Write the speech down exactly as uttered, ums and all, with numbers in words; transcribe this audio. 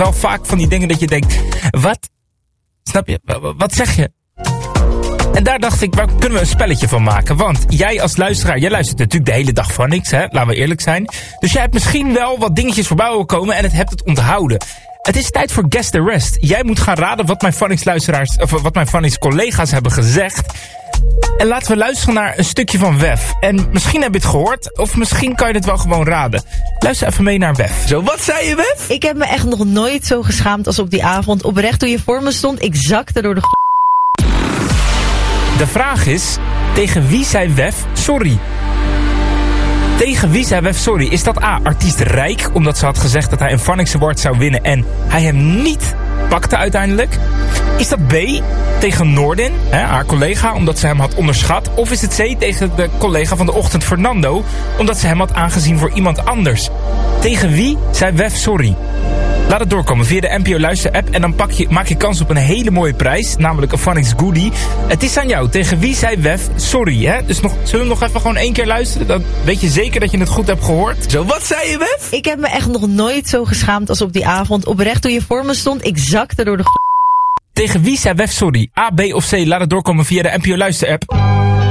wel vaak van die dingen dat je denkt, wat? Snap je? Wat zeg je? En daar dacht ik, waar kunnen we een spelletje van maken? Want jij als luisteraar, jij luistert natuurlijk de hele dag van niks, hè? Laten we eerlijk zijn. Dus jij hebt misschien wel wat dingetjes voorbij horen komen en het hebt het onthouden. Het is tijd voor Guess the Rest. Jij moet gaan raden wat mijn Phonics luisteraars, of wat mijn Phonics collega's hebben gezegd. En laten we luisteren naar een stukje van Wef. En misschien heb je het gehoord, of misschien kan je het wel gewoon raden. Luister even mee naar Wef. Zo, wat zei je, Wef? Ik heb me echt nog nooit zo geschaamd als op die avond. Oprecht, toen je voor me stond, ik zakte door de... De vraag is, tegen wie zei Wef sorry? Tegen wie zei Wef sorry? Is dat A, artiest Rijk, omdat ze had gezegd dat hij een Phonics Award zou winnen en hij hem niet pakte uiteindelijk? Is dat B, tegen Noordin, hè, haar collega, omdat ze hem had onderschat? Of is het C, tegen de collega van de ochtend Fernando, omdat ze hem had aangezien voor iemand anders? Tegen wie zei Wef sorry? Laat het doorkomen via de N P O Luister app en dan pak je, maak je kans op een hele mooie prijs, namelijk een Phonics goodie. Het is aan jou. Tegen wie zei Wef sorry, hè? Dus nog, zullen we nog even gewoon één keer luisteren? Dan weet je zeker dat je het goed hebt gehoord. Zo, wat zei je, Wef? Ik heb me echt nog nooit zo geschaamd als op die avond. Oprecht, toen je voor me stond, ik zakte door de... Tegen wie zei Wef sorry? A, B of C? Laat het doorkomen via de N P O Luister app.